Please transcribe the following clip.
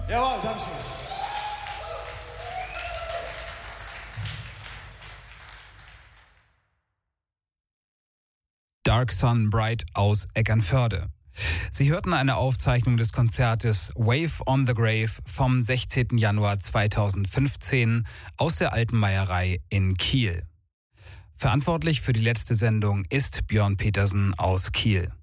Jawohl, Dankeschön. Dark Sun Bright aus Eckernförde. Sie hörten eine Aufzeichnung des Konzertes Wave on the Grave vom 16. Januar 2015 aus der Alten Meierei in Kiel. Verantwortlich für die letzte Sendung ist Björn Petersen aus Kiel.